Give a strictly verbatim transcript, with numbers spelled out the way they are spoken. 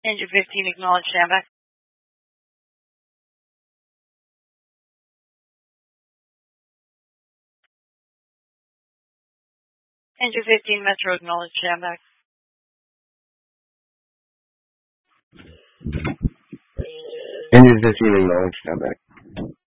Engine fifteen, acknowledge standby. Engine fifteen, Metro, acknowledge standby. Engine fifteen, acknowledge standby.